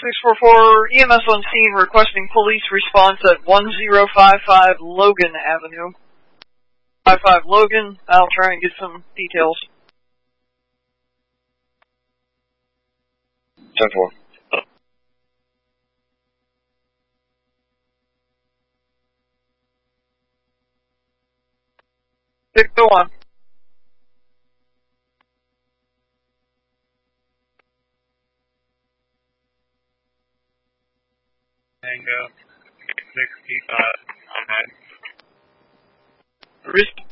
644 EMS on scene requesting police response at 1055 Logan Avenue. 55 Logan, I'll try and get some details. 10-4. Go on. Tango, 665,